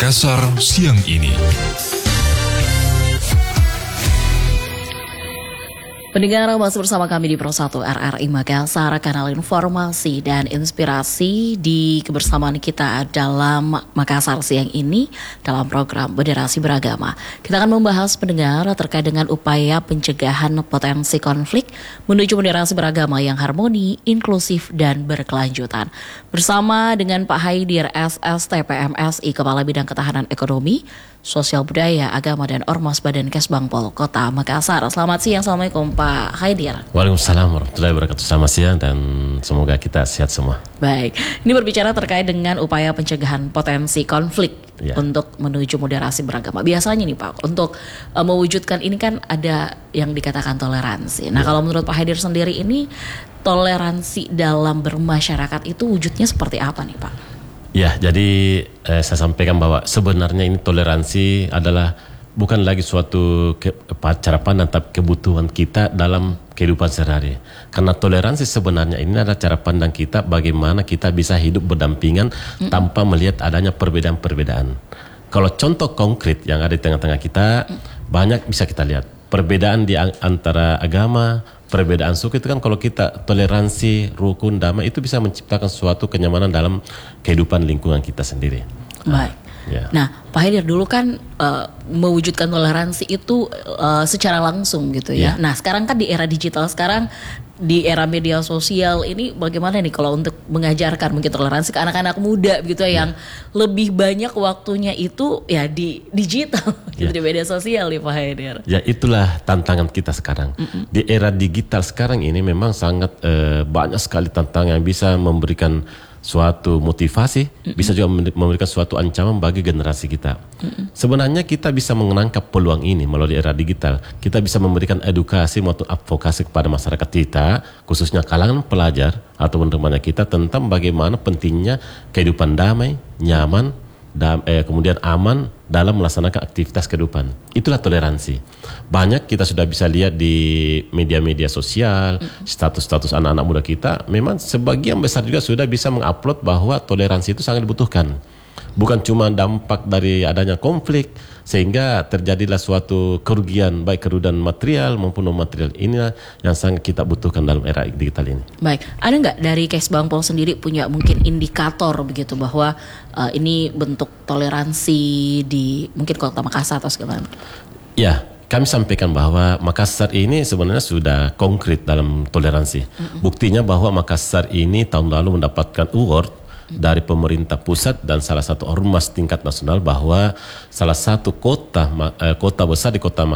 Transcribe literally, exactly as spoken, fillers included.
Makassar siang ini. Pendengar, masih bersama kami di Pro satu R R I Makassar, kanal informasi dan inspirasi di kebersamaan kita dalam Makassar siang ini dalam program Moderasi Beragama. Kita akan membahas, pendengar, terkait dengan upaya pencegahan potensi konflik menuju moderasi beragama yang harmoni, inklusif, dan berkelanjutan. Bersama dengan Pak Haidir S S T P M S I, Kepala Bidang Ketahanan Ekonomi, Sosial Budaya, Agama, dan Ormas Badan Kesbangpol Kota Makassar. Selamat siang, Assalamualaikum Pak Haidir. Waalaikumsalam warahmatullahi wabarakatuh. Selamat siang dan semoga kita sehat semua. Baik, ini berbicara terkait dengan upaya pencegahan potensi konflik ya, untuk menuju moderasi beragama. Biasanya nih Pak, untuk uh, mewujudkan ini kan ada yang dikatakan toleransi. Nah ya, kalau menurut Pak Haidir sendiri ini toleransi dalam bermasyarakat itu wujudnya seperti apa nih Pak? Ya, jadi eh, saya sampaikan bahwa sebenarnya ini toleransi adalah bukan lagi suatu ke, cara pandang, tapi kebutuhan kita dalam kehidupan sehari-hari. Karena toleransi sebenarnya ini adalah cara pandang kita bagaimana kita bisa hidup berdampingan mm. tanpa melihat adanya perbedaan-perbedaan. Kalau contoh konkret yang ada di tengah-tengah kita, mm. banyak bisa kita lihat. Perbedaan di antara agama, perbedaan suku itu kan kalau kita toleransi, rukun, damai itu bisa menciptakan suatu kenyamanan dalam kehidupan lingkungan kita sendiri. Baik. Ya. Nah, Pak Haidir dulu kan uh, mewujudkan toleransi itu uh, secara langsung gitu ya. ya. Nah, sekarang kan di era digital sekarang, di era media sosial ini bagaimana nih kalau untuk mengajarkan mungkin toleransi ke anak-anak muda gitu ya, ya, yang lebih banyak waktunya itu ya di digital gitu, ya, di media sosial nih Pak Haidir. Ya, itulah tantangan kita sekarang. Mm-mm. Di era digital sekarang ini memang sangat uh, banyak sekali tantangan yang bisa memberikan suatu motivasi, mm-mm, bisa juga memberikan suatu ancaman bagi generasi kita. Mm-mm. Sebenarnya kita bisa menangkap peluang ini melalui era digital. Kita bisa memberikan edukasi maupun advokasi kepada masyarakat kita, khususnya kalangan pelajar atau teman-teman kita tentang bagaimana pentingnya kehidupan damai, nyaman, dan eh, kemudian aman dalam melaksanakan aktivitas kehidupan. Itulah toleransi. Banyak kita sudah bisa lihat di media-media sosial, status-status anak-anak muda kita, memang sebagian besar juga sudah bisa mengupload bahwa toleransi itu sangat dibutuhkan. Bukan cuma dampak dari adanya konflik sehingga terjadilah suatu kerugian baik kerugian material maupun non material. Inilah yang sangat kita butuhkan dalam era digital ini. Baik, ada nggak dari Kesbangpol sendiri punya mungkin indikator begitu bahwa uh, ini bentuk toleransi di mungkin Kota Makassar atau segala macam? Ya, kami sampaikan bahwa Makassar ini sebenarnya sudah konkret dalam toleransi. Mm-hmm. Buktinya bahwa Makassar ini tahun lalu mendapatkan award dari pemerintah pusat dan salah satu ormas tingkat nasional bahwa salah satu kota kota besar di Kota